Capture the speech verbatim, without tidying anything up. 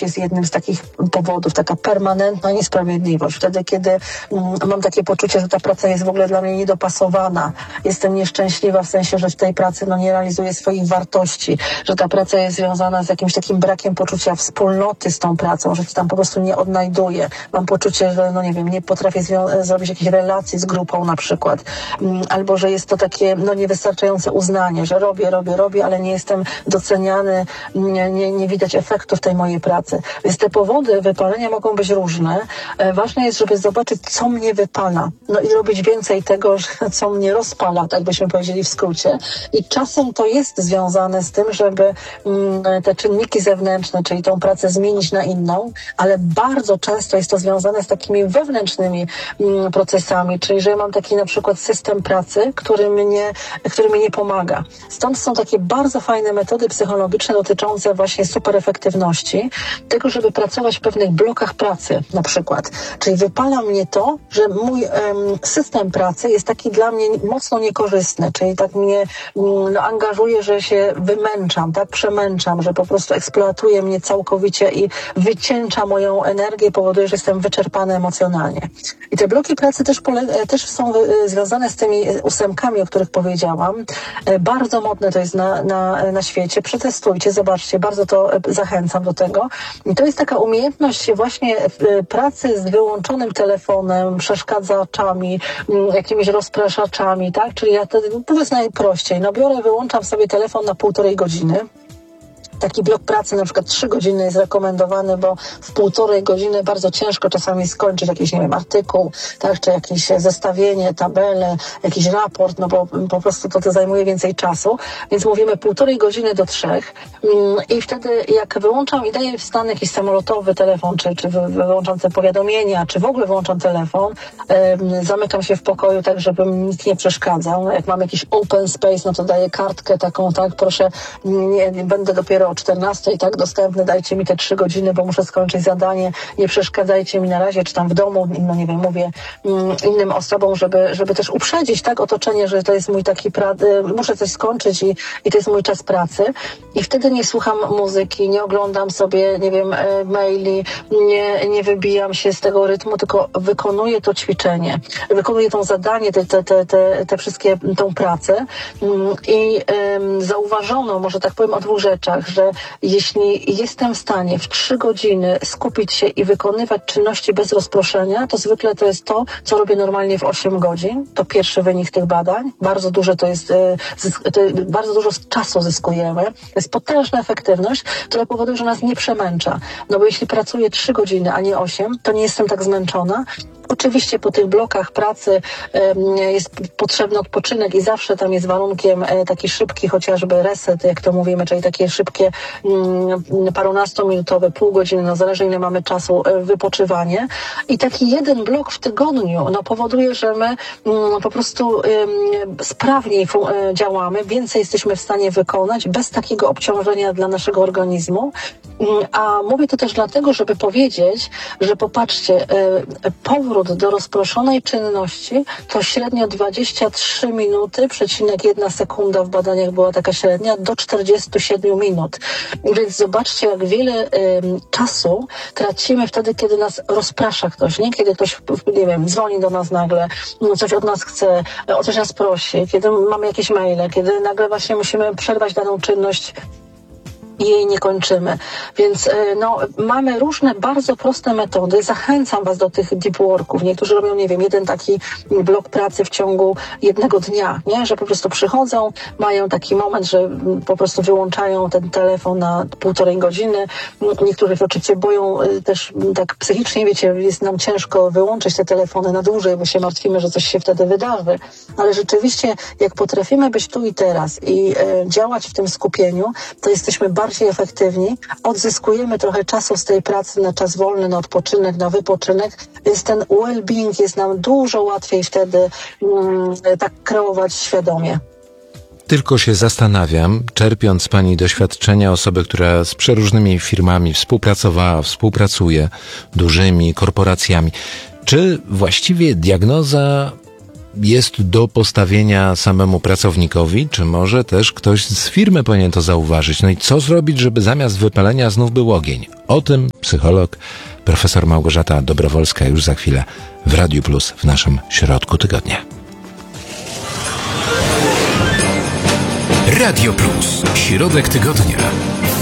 jest jednym z takich powodów, taka permanentna niesprawiedliwość. Wtedy, kiedy mm, mam takie poczucie, że ta praca jest w ogóle dla mnie niedopasowana, jestem nieszczęśliwa w sensie, że w tej pracy no, nie realizuję swoich wartości, że ta praca jest związana z jakimś takim brakiem poczucia wspólnoty z tą pracą, że się tam po prostu nie odnajduję. Mam poczucie, że no nie wiem, nie potrafię zwią- zrobić jakiejś relacji z grupą na przykład, mm, albo że jest to takie no, niewystarczające uznanie, że robię, robię, robię, ale nie jestem doceniany, nie, nie, nie widać efektów tej mojej pracy. Więc te powody wypalenia mogą być różne. E, ważne jest, żeby zobaczyć, co mnie wypala. No i robić więcej tego, że, co mnie rozpala, tak byśmy powiedzieli w skrócie. I czasem to jest związane z tym, żeby mm, te czynniki zewnętrzne, czyli tą pracę zmienić na inną, ale bardzo często jest to związane z takimi wewnętrznymi mm, procesami, czyli że ja mam taki na przykład system pracy, który mnie, który mi nie pomaga. Stąd są takie bardzo fajne metody psychologiczne dotyczące właśnie superefektywności, tego, żeby pracować w pewnych blokach pracy na przykład. Czyli wypala mnie to, że mój um, system pracy jest taki dla mnie mocno niekorzystny, czyli tak mnie um, no, angażuje, że się wymęczam, tak przemęczam, że po prostu eksploatuje mnie całkowicie i wycieńcza moją energię, powoduje, że jestem wyczerpany emocjonalnie. I te bloki pracy też, pole- też są y, związane z tymi ósemkami, o których powiedziałam. E, bardzo modne to jest na, na, na świecie. Przetestujcie, zobaczcie, bardzo to e, zachęcam do tego. I to jest taka umiejętność właśnie e, pracy z wyłączonym telefonem, przeszkadzaczami, m, jakimiś rozpraszaczami, tak? Czyli ja wtedy, no, powiedz najprościej, no biorę, wyłączam sobie telefon na półtorej godziny. Taki blok pracy, na przykład trzy godziny jest rekomendowany, bo w półtorej godziny bardzo ciężko czasami skończyć jakiś, nie wiem, artykuł, tak, czy jakieś zestawienie, tabelę, jakiś raport, no bo po prostu to, to zajmuje więcej czasu. Więc mówimy półtorej godziny do trzech i wtedy jak wyłączam i daję w stan jakiś samolotowy telefon, czy, czy wyłączam te powiadomienia, czy w ogóle wyłączam telefon, zamykam się w pokoju tak, żeby mi nikt nie przeszkadzał. Jak mam jakiś open space, no to daję kartkę taką, tak, proszę, nie, nie będę dopiero o czternastej, tak, dostępny, dajcie mi te trzy godziny, bo muszę skończyć zadanie, nie przeszkadzajcie mi na razie, czy tam w domu, no nie wiem, mówię mm, innym osobom, żeby, żeby też uprzedzić, tak, otoczenie, że to jest mój taki, pra- muszę coś skończyć i, i to jest mój czas pracy i wtedy nie słucham muzyki, nie oglądam sobie, nie wiem, e, maili, nie, nie wybijam się z tego rytmu, tylko wykonuję to ćwiczenie, wykonuję to zadanie, te, te, te, te, te wszystkie, tą pracę mm, i e, zauważono, może tak powiem, o dwóch rzeczach, że jeśli jestem w stanie w trzy godziny skupić się i wykonywać czynności bez rozproszenia, to zwykle to jest to, co robię normalnie w osiem godzin. To pierwszy wynik tych badań. Bardzo dużo to jest, to bardzo dużo czasu zyskujemy. To jest potężna efektywność, która powoduje, że nas nie przemęcza. No bo jeśli pracuję trzy godziny, a nie osiem, to nie jestem tak zmęczona. Oczywiście po tych blokach pracy um, jest potrzebny odpoczynek i zawsze tam jest warunkiem e, taki szybki, chociażby reset, jak to mówimy, czyli takie szybkie um, parunastominutowe, pół godziny, no zależy ile mamy czasu, e, wypoczywanie. I taki jeden blok w tygodniu no, powoduje, że my um, po prostu um, sprawniej fu- e, działamy, więcej jesteśmy w stanie wykonać bez takiego obciążenia dla naszego organizmu. Um, a mówię to też dlatego, żeby powiedzieć, że popatrzcie, e, powrót do rozproszonej czynności to średnio dwadzieścia trzy minuty, przecinek jedna sekunda w badaniach była taka średnia, do czterdzieści siedem minut. Więc zobaczcie, jak wiele y, czasu tracimy wtedy, kiedy nas rozprasza ktoś, nie? Kiedy ktoś, nie wiem, dzwoni do nas nagle, coś od nas chce, o coś nas prosi, kiedy mamy jakieś maile, kiedy nagle właśnie musimy przerwać daną czynność i jej nie kończymy. Więc no, mamy różne bardzo proste metody. Zachęcam Was do tych deep worków. Niektórzy robią, nie wiem, jeden taki blok pracy w ciągu jednego dnia, nie? Że po prostu przychodzą, mają taki moment, że po prostu wyłączają ten telefon na półtorej godziny. Niektórzy oczywiście boją też tak psychicznie, wiecie, jest nam ciężko wyłączyć te telefony na dłużej, bo się martwimy, że coś się wtedy wydarzy. Ale rzeczywiście, jak potrafimy być tu i teraz i e, działać w tym skupieniu, to jesteśmy bardzo bardziej efektywni, odzyskujemy trochę czasu z tej pracy na czas wolny, na odpoczynek, na wypoczynek, więc ten well-being jest nam dużo łatwiej wtedy mm, tak kreować świadomie. Tylko się zastanawiam, czerpiąc Pani doświadczenia osoby, która z przeróżnymi firmami współpracowała, współpracuje, dużymi korporacjami, czy właściwie diagnoza jest do postawienia samemu pracownikowi, czy może też ktoś z firmy powinien to zauważyć? No i co zrobić, żeby zamiast wypalenia znów był ogień? O tym psycholog profesor Małgorzata Dobrowolska już za chwilę w Radiu Plus w naszym środku tygodnia. Radio Plus. Środek tygodnia.